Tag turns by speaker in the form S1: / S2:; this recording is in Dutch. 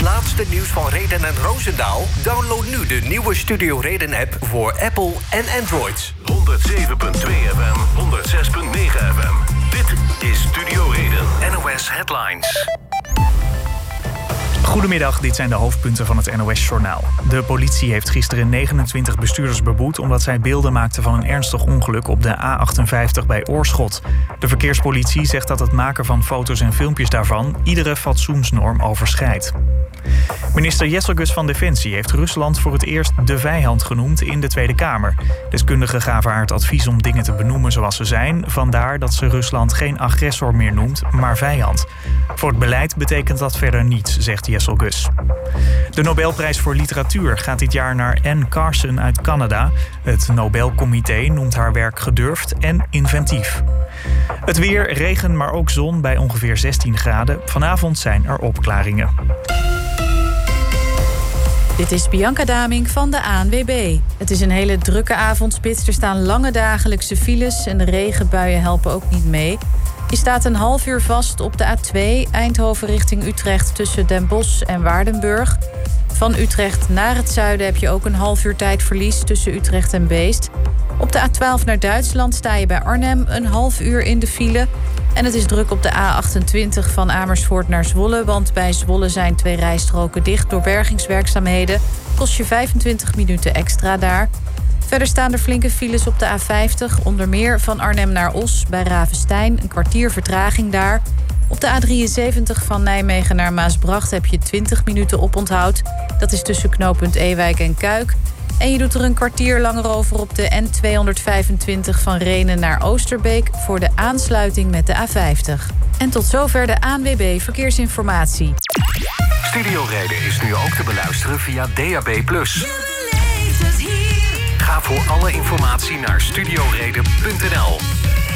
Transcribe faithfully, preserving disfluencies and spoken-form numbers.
S1: laatste nieuws van Reden en Roosendaal? Download nu de nieuwe Studio Reden app voor Apple en Android.
S2: honderdzeven komma twee F M, honderdzes komma negen F M. Dit is Studio Reden, N O S Headlines.
S3: Goedemiddag, dit zijn de hoofdpunten van het N O S-journaal. De politie heeft gisteren negenentwintig bestuurders beboet omdat zij beelden maakten van een ernstig ongeluk op de A achtenvijftig bij Oorschot. De verkeerspolitie zegt dat het maken van foto's en filmpjes daarvan iedere fatsoensnorm overschrijdt. Minister Jesselgus van Defensie heeft Rusland voor het eerst de vijand genoemd in de Tweede Kamer. Deskundigen gaven haar het advies om dingen te benoemen zoals ze zijn. Vandaar dat ze Rusland geen agressor meer noemt, maar vijand. Voor het beleid betekent dat verder niets, zegt Jesselgus. De Nobelprijs voor literatuur gaat dit jaar naar Anne Carson uit Canada. Het Nobelcomité noemt haar werk gedurfd en inventief. Het weer, regen, maar ook zon bij ongeveer zestien graden. Vanavond zijn er opklaringen.
S4: Dit is Bianca Daming van de A N W B. Het is een hele drukke avondspits. Er staan lange dagelijkse files en de regenbuien helpen ook niet mee. Je staat een half uur vast op de A twee, Eindhoven richting Utrecht tussen Den Bosch en Waardenburg. Van Utrecht naar het zuiden heb je ook een half uur tijdverlies tussen Utrecht en Beest. Op de A twaalf naar Duitsland sta je bij Arnhem een half uur in de file. En het is druk op de A achtentwintig van Amersfoort naar Zwolle, want bij Zwolle zijn twee rijstroken dicht door bergingswerkzaamheden. Kost je vijfentwintig minuten extra daar. Verder staan er flinke files op de A vijftig, onder meer van Arnhem naar Os bij Ravenstein, een kwartier vertraging daar. Op de A drieënzeventig van Nijmegen naar Maasbracht heb je twintig minuten oponthoud. Dat is tussen knooppunt Ewijk en Kuik. En je doet er een kwartier langer over op de N tweehonderdvijfentwintig van Rhenen naar Oosterbeek voor de aansluiting met de A vijftig. En tot zover de A N W B Verkeersinformatie.
S2: Studio Reden is nu ook te beluisteren via D A B plus. Ga voor alle informatie naar studioreden punt n l.